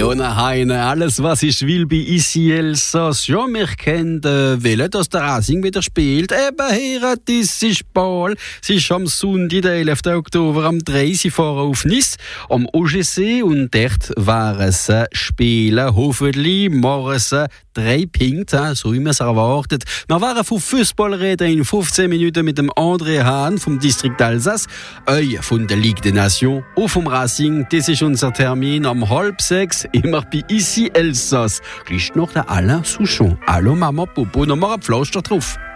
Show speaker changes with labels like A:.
A: Leona Heine, alles was ich will bei Ici Elsass. Ja, wir kennen wollen, dass der Racing wieder spielt. Eben hier, das ist Ball. Es ist am Sonntag, den 11. Oktober, am 3 Uhr fahren auf Nice, am OGC, und dort werden sie spielen. Hoffentlich machen sie 3 Punkte, so wie man es erwartet. Wir werden von Fußball reden in 15 Minuten mit dem André Hahn vom Distrikt Alsace, von der Ligue des Nations und vom Racing. Das ist unser Termin am 5:30, immer bei Ici Elsass. Gleich noch der Alain Souchon. Hallo Mama, Popo, noch mal ein Pflaster drauf.